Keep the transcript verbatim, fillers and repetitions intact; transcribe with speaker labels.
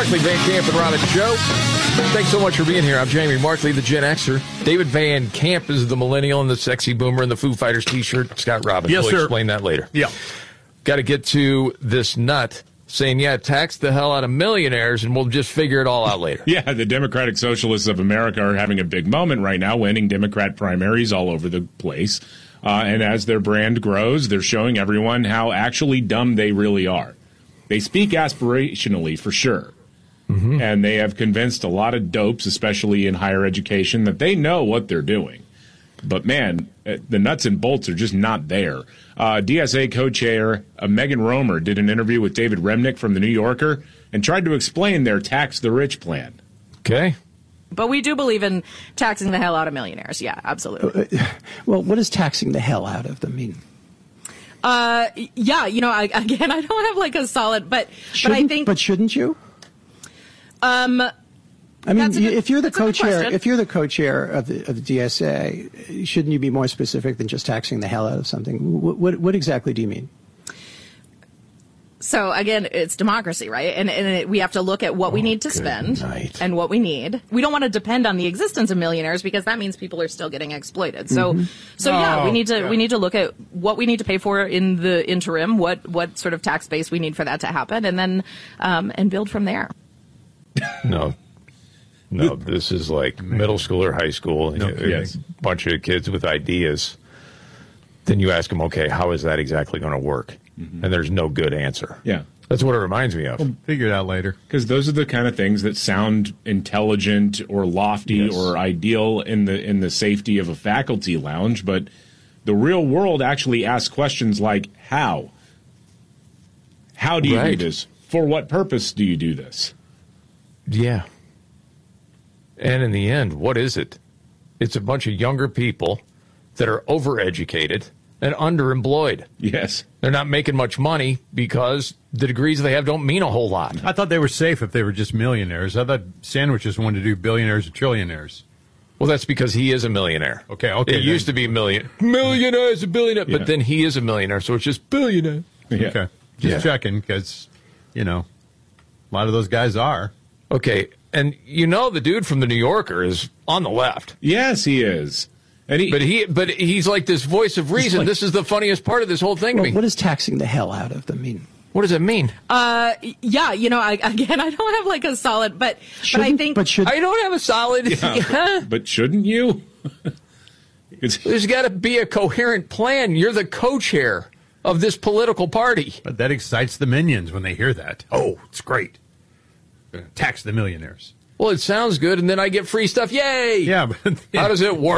Speaker 1: Markley, Van Camp, and Robin Show. Thanks so much for being here. I'm Jamie Markley, the Gen Xer. David Van Camp is the millennial and the sexy boomer in the Foo Fighters t-shirt. Scott Robbins
Speaker 2: Yes,
Speaker 1: will
Speaker 2: sir.
Speaker 1: explain that later.
Speaker 2: Yeah.
Speaker 1: Got to get to this nut saying, yeah, tax the hell out of millionaires and we'll just figure it all out later.
Speaker 3: Yeah, the Democratic Socialists of America are having a big moment right now, winning Democrat primaries all over the place. Uh, and as their brand grows, they're showing everyone how actually dumb they really are. They speak aspirationally, for sure. Mm-hmm. And they have convinced a lot of dopes, especially in higher education, that they know what they're doing. But, man, the nuts and bolts are just not there. Uh, D S A co-chair uh, Megan Romer did an interview with David Remnick from The New Yorker and tried to explain their tax the rich plan.
Speaker 1: Okay.
Speaker 4: But we do believe in taxing the hell out of millionaires. Yeah, absolutely.
Speaker 5: Uh, well, what does taxing the hell out of them mean?
Speaker 4: Uh, yeah, you know, I, again, I don't have like a solid, but
Speaker 5: Shouldn't,
Speaker 4: but I think,
Speaker 5: but shouldn't you?
Speaker 4: Um,
Speaker 5: I mean,
Speaker 4: That's a good-
Speaker 5: if you're the
Speaker 4: that's a good
Speaker 5: co-chair,
Speaker 4: question.
Speaker 5: if you're the co-chair of the of the D S A, shouldn't you be more specific than just taxing the hell out of something? What what, what exactly do you mean?
Speaker 4: so again, it's democracy, right? And, and it, we have to look at what we need to
Speaker 1: good
Speaker 4: spend
Speaker 1: night.
Speaker 4: and what we need. We don't want to depend on the existence of millionaires because that means people are still getting exploited. So, so yeah,
Speaker 2: Oh,
Speaker 4: we need to
Speaker 2: yeah.
Speaker 4: we need to look at what we need to pay for in the interim, what what sort of tax base we need for that to happen, and then um, and build from there.
Speaker 1: No. No, this is like middle school or high school.
Speaker 2: No
Speaker 1: and
Speaker 2: kidding.
Speaker 1: a bunch of kids with ideas. Then you ask them, okay, how is that exactly going to work? Mm-hmm. And there's no good answer.
Speaker 3: Yeah.
Speaker 1: That's what it reminds me of.
Speaker 2: Figure it out later.
Speaker 3: Because those are the kind of things that sound intelligent or lofty
Speaker 1: Yes.
Speaker 3: or ideal in the in the safety of a faculty lounge, but the real world actually asks questions like, how? How do you
Speaker 1: Right.
Speaker 3: do this? For what purpose do you do this?
Speaker 1: Yeah. And in the end, what is it? It's a bunch of younger people that are overeducated and underemployed.
Speaker 3: Yes.
Speaker 1: They're not making much money because the degrees they have don't mean a whole lot.
Speaker 2: I thought they were safe if they were just millionaires. I thought sandwiches wanted to do billionaires and trillionaires.
Speaker 1: Well, that's because he is a millionaire.
Speaker 2: Okay, okay,
Speaker 1: It used to
Speaker 2: then.
Speaker 1: be million. Millionaire is a billionaire.
Speaker 3: Yeah.
Speaker 1: But then he is a millionaire, so it's just billionaire.
Speaker 3: Yeah.
Speaker 2: Okay. Just
Speaker 1: Yeah.
Speaker 2: checking because, you know, a lot of those guys are.
Speaker 1: Okay, and you know the dude from The New Yorker is on the left.
Speaker 3: Yes, he is. And he,
Speaker 1: But he, but he's like this voice of reason.
Speaker 5: like-
Speaker 1: This is the funniest part of this whole thing to
Speaker 5: Well,
Speaker 1: me.
Speaker 5: what does taxing the hell out of them mean?
Speaker 1: What does it mean?
Speaker 4: Uh, yeah, you know, I, again, I don't have like a solid, but but I
Speaker 5: Shouldn't-
Speaker 4: think
Speaker 5: but should
Speaker 1: I don't have a solid.
Speaker 3: but shouldn't you? It's,
Speaker 1: There's got to be a coherent plan. You're the co-chair of this political party.
Speaker 2: But that excites the minions when they hear that. Oh, it's great. Gonna tax the millionaires.
Speaker 1: Well, it sounds good, and then I get free stuff. Yay!
Speaker 2: Yeah, but
Speaker 1: How does it work?